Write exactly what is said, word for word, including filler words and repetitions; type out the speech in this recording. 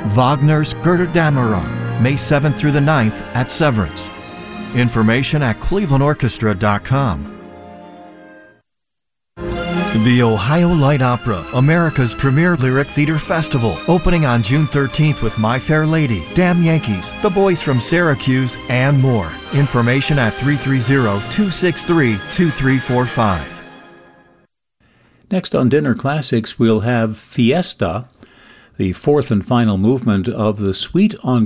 Wagner's Götterdämmerung, May seventh through the ninth at Severance. Information at cleveland orchestra dot com. The Ohio Light Opera, America's premier lyric theater festival, opening on June thirteenth with My Fair Lady, Damn Yankees, The Boys from Syracuse, and more. Information at three three zero, two six three, two three four five. Next on Dinner Classics, we'll have Fiesta, the fourth and final movement of the Suite on